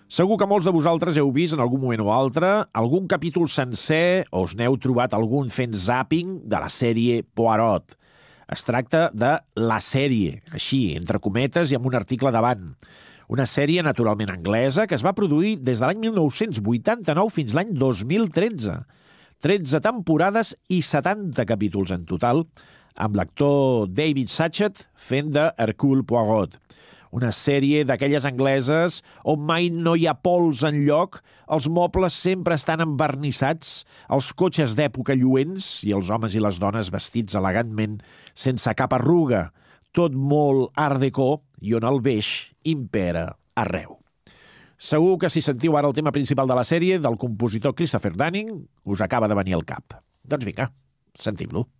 Segur que molts de vosaltres heu vist en algun moment o altre algun capítol sencer o us n'heu trobat algun fent zàping de la sèrie Poirot. Es tracta de La Sèrie, així, entre cometes i amb un article davant. Una sèrie naturalment anglesa que es va produir des de l'any 1989 fins l'any 2013. 13 temporades i 70 capítols en total, amb l'actor David Suchet fent de Hercule Poirot. Una sèrie d'aquelles angleses on mai no hi ha pols enlloc, els mobles sempre estan envernissats, els cotxes d'època lluents i els homes i les dones vestits elegantment sense cap arruga, tot molt art déco i on el beix impera arreu. Segur que si sentiu ara el tema principal de la sèrie del compositor Christopher Dunning us acaba de venir al cap. Doncs vinga, sentim-lo.